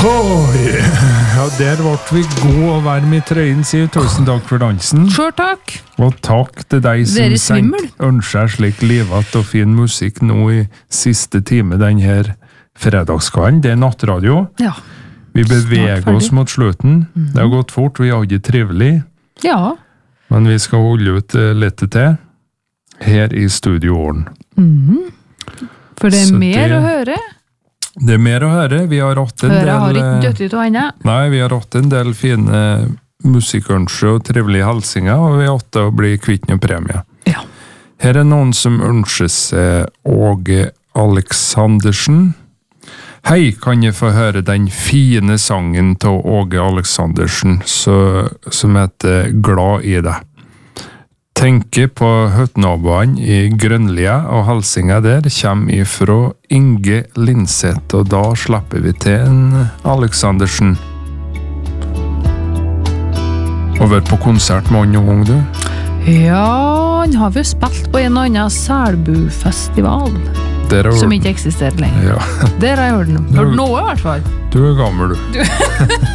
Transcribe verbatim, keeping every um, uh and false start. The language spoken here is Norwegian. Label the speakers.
Speaker 1: Oi, ja, der ble vi god og varm i trøyen, sier tusen takk for dansen.
Speaker 2: Sjøl takk.
Speaker 1: Og takk til deg som
Speaker 2: Dere svimmel.
Speaker 1: ønsker slik livet og fin musikk nå i siste time denne fredagskvelden. Det er nattradio.
Speaker 2: Ja.
Speaker 1: Vi beveger oss mot slutten. Mm. Det har gått fort, vi har ikke trivelig.
Speaker 2: Ja.
Speaker 1: Men vi skal holde ut litt til her i studioen.
Speaker 2: Mm. For det er
Speaker 1: Så
Speaker 2: mer
Speaker 1: det...
Speaker 2: å høre.
Speaker 1: Det er mer å høre. Vi har hatt en
Speaker 2: Høre
Speaker 1: del...
Speaker 2: har ikke dødt ut av henne.
Speaker 1: Nei, vi har hatt en del fine musikkønsker og trivelige helsinger, og vi har hatt å bli kvitt noen premie.
Speaker 2: Ja.
Speaker 1: Her er noen som ønsker seg Åge Aleksandersen. Hei, kan jeg få høre den fine sangen til Åge Aleksandersen, så, som heter Glad i deg. Tenker på høttnaboene i Grønlia, og helsinga der kommer ifra Inge Lindseth, og da slapper vi til en Aleksandersen. Og vært på konsert med han noen gang, du?
Speaker 2: Ja, han har vi jo spilt på en annen Selbu-festival, som ikke eksisterer lenger.
Speaker 1: Ja.
Speaker 2: Der har jeg hørt den. Hørt noe i hvert fall.
Speaker 1: Du er gammel, du.